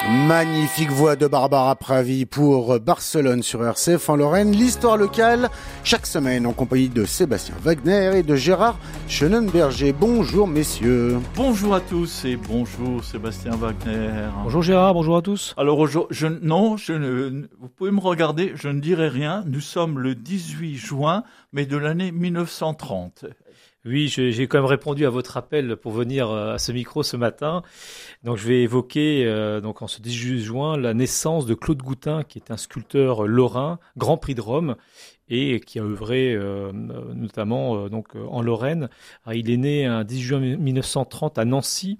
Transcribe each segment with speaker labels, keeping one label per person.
Speaker 1: Magnifique voix de Barbara Pravi pour Barcelone sur RCF en Lorraine. L'histoire locale, chaque semaine en compagnie de Sébastien Wagner et de Gérard Chenenberger. Bonjour messieurs.
Speaker 2: Bonjour à tous et bonjour Sébastien Wagner.
Speaker 3: Bonjour Gérard, bonjour à tous.
Speaker 2: Alors vous pouvez me regarder, je ne dirai rien. Nous sommes le 18 juin, mais de l'année 1930.
Speaker 3: Oui, j'ai quand même répondu à votre appel pour venir à ce micro ce matin. Donc je vais évoquer donc en ce 18 juin la naissance de Claude Goutin, qui est un sculpteur lorrain, Grand Prix de Rome, et qui a œuvré notamment donc en Lorraine. Alors, il est né un 18 juin 1930 à Nancy.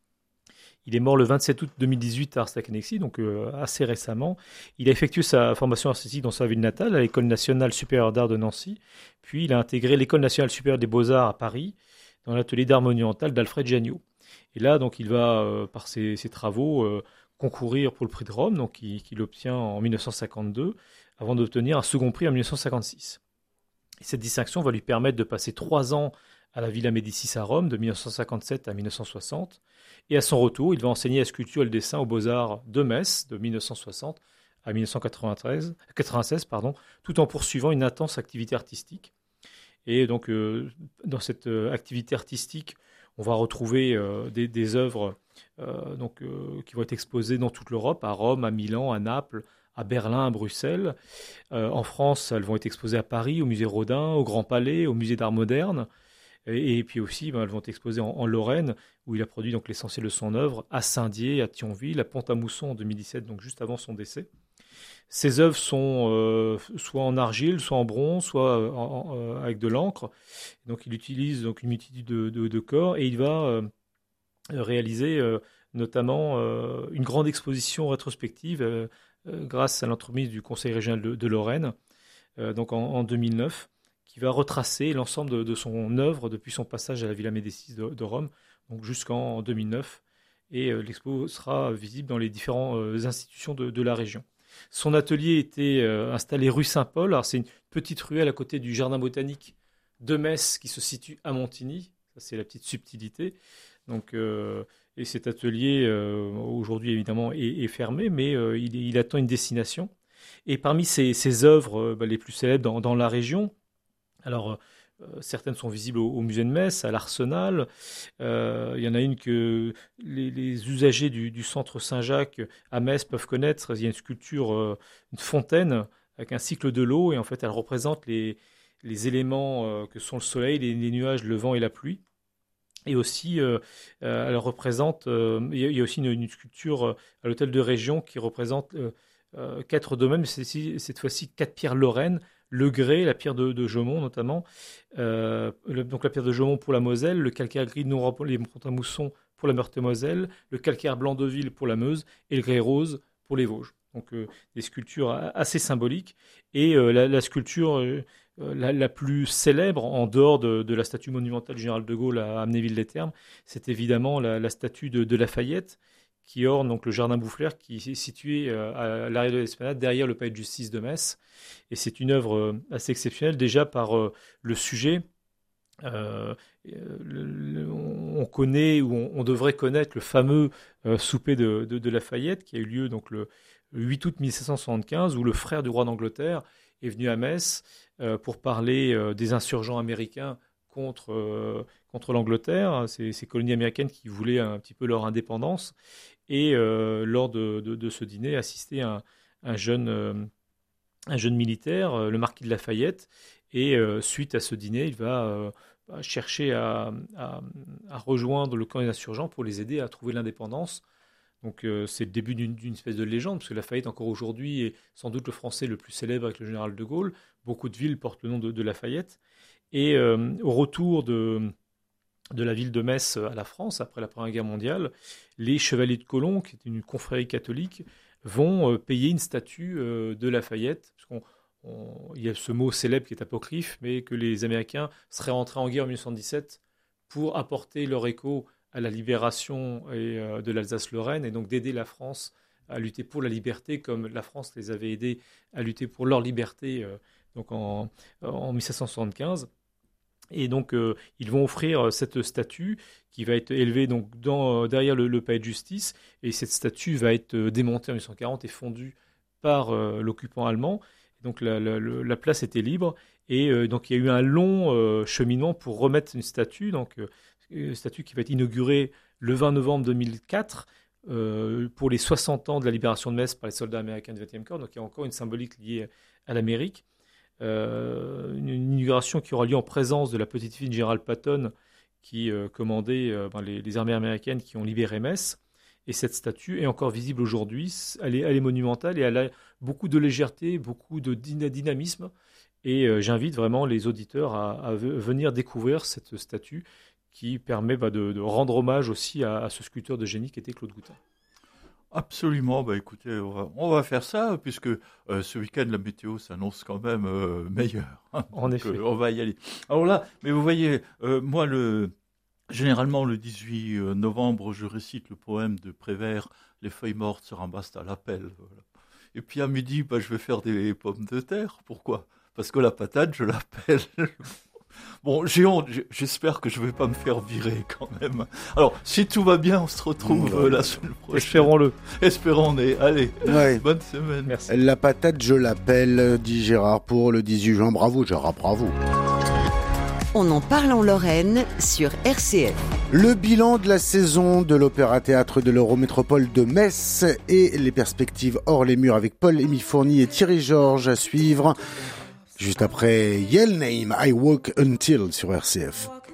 Speaker 3: Il est mort le 27 août 2018 à Ars-la-Cannexie, donc assez récemment. Il a effectué sa formation artistique dans sa ville natale, à l'École nationale supérieure d'art de Nancy. Puis il a intégré l'École nationale supérieure des beaux-arts à Paris, dans l'atelier d'art monumental d'Alfred Janniot. Et là, donc, il va, par ses travaux, concourir pour le prix de Rome, donc qu'il obtient en 1952, avant d'obtenir un second prix en 1956. Et cette distinction va lui permettre de passer 3 ans à la Villa Médicis à Rome, de 1957 à 1960. Et à son retour, il va enseigner la sculpture et le dessin aux Beaux-Arts de Metz, de 1960 à 1996, tout en poursuivant une intense activité artistique. Et donc, dans cette activité artistique, on va retrouver des œuvres qui vont être exposées dans toute l'Europe, à Rome, à Milan, à Naples, à Berlin, à Bruxelles. En France, elles vont être exposées à Paris, au musée Rodin, au Grand Palais, au musée d'art moderne. Et puis aussi, elles vont être exposées en Lorraine, où il a produit donc l'essentiel de son œuvre, à Saint-Dié, à Thionville, à Pont-à-Mousson en 2017, donc juste avant son décès. Ces œuvres sont soit en argile, soit en bronze, soit avec de l'encre. Donc il utilise donc une multitude de corps, et il va réaliser notamment une grande exposition rétrospective grâce à l'entremise du Conseil régional de Lorraine, donc en 2009, qui va retracer l'ensemble de son œuvre depuis son passage à la Villa Médicis de Rome, donc jusqu'en 2009. Et l'expo sera visible dans les différentes institutions de la région. Son atelier était installé rue Saint-Paul. Alors c'est une petite ruelle à côté du jardin botanique de Metz qui se situe à Montigny. Ça, c'est la petite subtilité. Donc, et cet atelier, aujourd'hui, évidemment, est fermé, mais il attend une destination. Et parmi ses œuvres les plus célèbres dans la région, alors, certaines sont visibles au musée de Metz, à l'Arsenal. Il y en a une que les usagers du centre Saint-Jacques à Metz peuvent connaître. Il y a une sculpture, une fontaine avec un cycle de l'eau, et en fait, elle représente les éléments que sont le soleil, les nuages, le vent et la pluie. Et aussi, elle représente. Il y a aussi une sculpture à l'hôtel de Région qui représente 4 domaines, mais cette fois-ci 4 pierres lorraines. Le grès, la pierre de Jaumont notamment, donc la pierre de Jaumont pour la Moselle, le calcaire gris de Pont-à-Mousson pour la Meurthe-et-Moselle, le calcaire blanc de Ville pour la Meuse et le grès rose pour les Vosges. Donc des sculptures assez symboliques. Et la sculpture la plus célèbre, en dehors de la statue monumentale du général de Gaulle à Amnéville-les-Thermes, c'est évidemment la statue de Lafayette, qui orne donc le jardin Boufflers, qui est situé à l'arrière de l'Esplanade, derrière le palais de justice de Metz. Et c'est une œuvre assez exceptionnelle, déjà par le sujet. On connaît, ou on devrait connaître, le fameux souper de Lafayette, qui a eu lieu donc le 8 août 1775, où le frère du roi d'Angleterre est venu à Metz pour parler des insurgents américains contre l'Angleterre, ces colonies américaines qui voulaient un petit peu leur indépendance. Et lors de ce dîner, assistait un jeune militaire, le marquis de Lafayette. Et suite à ce dîner, il va chercher à rejoindre le camp des insurgents pour les aider à trouver l'indépendance. Donc c'est le début d'une espèce de légende, parce que Lafayette, encore aujourd'hui, est sans doute le Français le plus célèbre avec le général de Gaulle. Beaucoup de villes portent le nom de Lafayette. Et au retour de la ville de Metz à la France, après la Première Guerre mondiale, les Chevaliers de Colomb, qui est une confrérie catholique, vont payer une statue de Lafayette, parce il y a ce mot célèbre qui est apocryphe, mais que les Américains seraient rentrés en guerre en 1917 pour apporter leur écho à la libération de l'Alsace-Lorraine, et donc d'aider la France à lutter pour la liberté, comme la France les avait aidés à lutter pour leur liberté donc en 1775. Et donc, ils vont offrir cette statue qui va être élevée donc derrière le palais de justice. Et cette statue va être démontée en 1840 et fondue par l'occupant allemand. Et donc, la place était libre. Et donc, il y a eu un long cheminement pour remettre une statue. Donc, une statue qui va être inaugurée le 20 novembre 2004 pour les 60 ans de la libération de Metz par les soldats américains du XXe corps. Donc, il y a encore une symbolique liée à l'Amérique. Une inauguration qui aura lieu en présence de la petite fille de Gerald Patton qui commandait les armées américaines qui ont libéré Metz. Et cette statue est encore visible aujourd'hui. Elle est monumentale et elle a beaucoup de légèreté, beaucoup de dynamisme. Et j'invite vraiment les auditeurs à venir découvrir cette statue qui permet de rendre hommage aussi à ce sculpteur de génie qui était Claude Goutin.
Speaker 2: Absolument, écoutez, on va faire ça, puisque ce week-end, la météo s'annonce quand même meilleure.
Speaker 3: En effet.
Speaker 2: On va y aller. Alors là, mais vous voyez, moi, généralement, le 18 novembre, je récite le poème de Prévert, « Les feuilles mortes se ramassent à la pelle ». Voilà. Et puis à midi, je vais faire des pommes de terre. Pourquoi ? Parce que la patate, je l'appelle... Bon, j'ai honte, j'espère que je ne vais pas me faire virer quand même. Alors, si tout va bien, on se retrouve la semaine prochaine.
Speaker 3: Espérons-le.
Speaker 2: Espérons-le. Allez,
Speaker 1: ouais.
Speaker 2: Bonne semaine.
Speaker 3: Merci.
Speaker 1: La patate, je l'appelle, dit Gérard pour le 18 juin. Bravo Gérard, bravo.
Speaker 4: On en parle en Lorraine sur RCF.
Speaker 1: Le bilan de la saison de l'Opéra-Théâtre de l'Eurométropole de Metz et les perspectives hors les murs avec Paul-Émile Fourny et Thierry Georges à suivre. Juste après Yell Name, I Walk Until sur RCF.